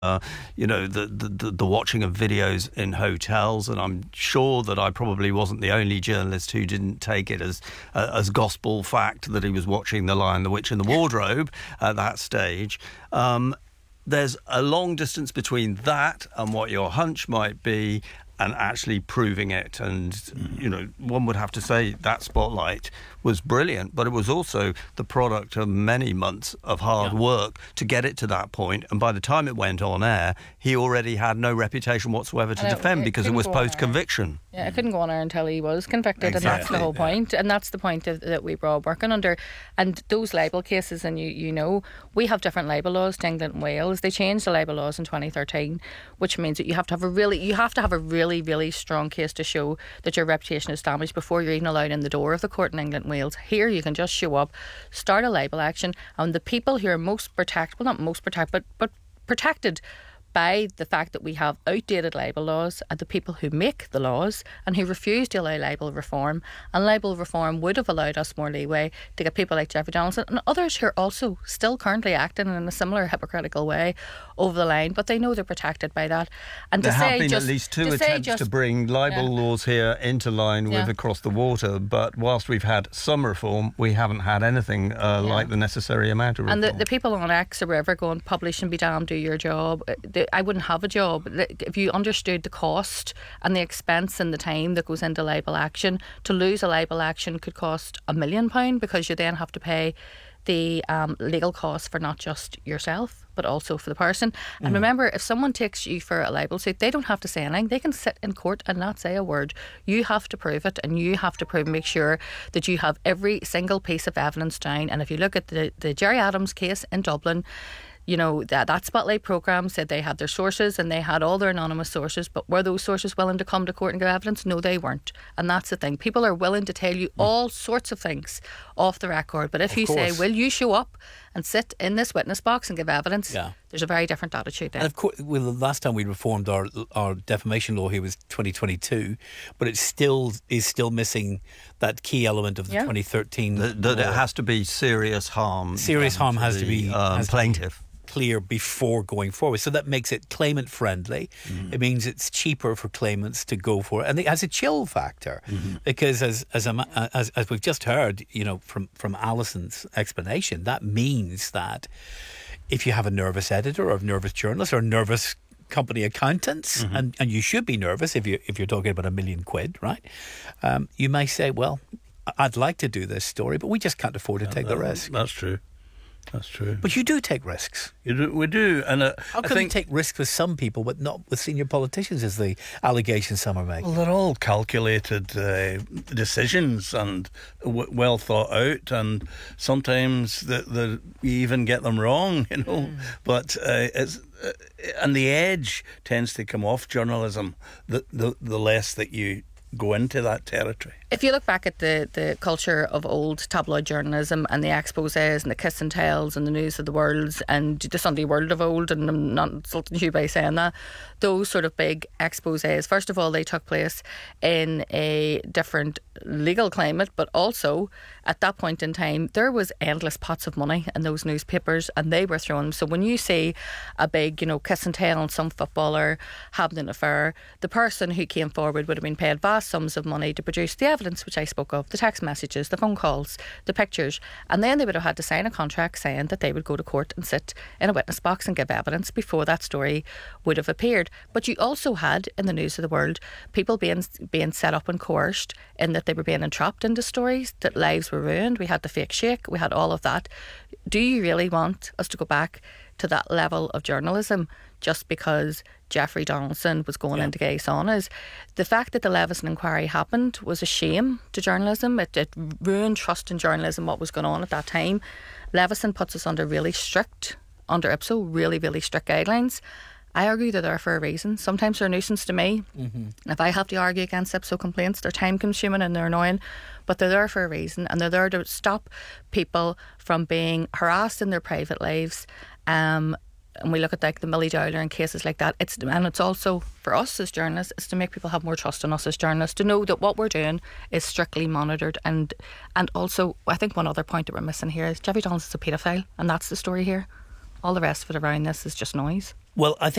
the watching of videos in hotels, and I'm sure that I probably wasn't the only journalist who didn't take it as gospel fact that he was watching The Lion, the Witch and the Wardrobe at that stage. There's a long distance between that and what your hunch might be and actually proving it. And, one would have to say that spotlight was brilliant, but it was also the product of many months of hard work to get it to that point. And by the time it went on air, he already had no reputation whatsoever to defend because it was post-conviction. Yeah, it couldn't go on air until he was convicted, and that's the whole point. And that's the point that we were all working under. And those libel cases, and we have different libel laws to England and Wales. They changed the libel laws in 2013, which means that you have to have a really, really strong case to show that your reputation is damaged before you're even allowed in the door of the court in England and Wales. Here you can just show up, start a libel action, and the people who are most protected, well, not most protected, but protected by the fact that we have outdated libel laws are the people who make the laws and who refuse to allow libel reform. And libel reform would have allowed us more leeway to get people like Jeffrey Donaldson and others who are also still currently acting in a similar hypocritical way over the line, but they know they're protected by that. And there have been at least two attempts to bring libel laws here into line with Across the Water, but whilst we've had some reform, we haven't had anything like the necessary amount of reform. And the people on X or wherever going, publish and be damned, do your job. I wouldn't have a job if you understood the cost and the expense and the time that goes into libel action. To lose a libel action could cost £1 million because you then have to pay the legal costs for not just yourself but also for the person. And remember, if someone takes you for a libel suit, they don't have to say anything. They can sit in court and not say a word. You have to prove it, and you have to make sure that you have every single piece of evidence down. And if you look at the Gerry Adams case in Dublin, that Spotlight programme said they had their sources and they had all their anonymous sources, but were those sources willing to come to court and give evidence? No, they weren't. And that's the thing. People are willing to tell you all sorts of things off the record, but if you say, will you show up and sit in this witness box and give evidence, there's a very different attitude there. And of course, the last time we reformed our defamation law here was 2022, but it is still missing that key element of the 2013 that it has to be serious harm. Serious harm has to be plaintiff. Clear before going forward, so that makes it claimant friendly. It means it's cheaper for claimants to go for it, and it has a chill factor because as we've just heard, from Alison's explanation, that means that if you have a nervous editor or a nervous journalist or nervous company accountants, and you should be nervous if you're talking about £1 million, right? You may say, well, I'd like to do this story, but we just can't afford to take the risk. That's true. That's true. But you do take risks. We do. And how can we take risks with some people but not with senior politicians, is the allegation some are making? Well, they're all calculated decisions and well thought out, and sometimes you even get them wrong, But and the edge tends to come off journalism the less that you go into that territory. If you look back at the culture of old tabloid journalism and the exposés and the kiss and tells and the news of the worlds and the Sunday World of old, and I'm not insulting you by saying that, those sort of big exposés, first of all, they took place in a different legal climate, but also at that point in time there was endless pots of money in those newspapers and they were thrown. So when you see a big kiss and tell on some footballer having an affair, the person who came forward would have been paid vast sums of money to produce the evidence which I spoke of, the text messages, the phone calls, the pictures, and then they would have had to sign a contract saying that they would go to court and sit in a witness box and give evidence before that story would have appeared. But you also had in the news of the world people being set up and coerced in that they were being entrapped into stories, that lives were ruined. We had the fake shake, we had all of that. Do you really want us to go back to that level of journalism just because Jeffrey Donaldson was going into gay saunas? The fact that the Leveson inquiry happened was a shame to journalism. It ruined trust in journalism, what was going on at that time. Leveson puts us under really strict, under IPSO, really, really strict guidelines. I argue they're there for a reason. Sometimes they're a nuisance to me. If I have to argue against IPSO complaints, they're time consuming and they're annoying, but they're there for a reason, and they're there to stop people from being harassed in their private lives. And we look at like the Millie Dowler and cases like that. It's also for us as journalists, it's to make people have more trust in us as journalists, to know that what we're doing is strictly monitored. And also, I think one other point that we're missing here is Jeffrey Donaldson's a paedophile, and that's the story here. All the rest of it around this is just noise. Well, I think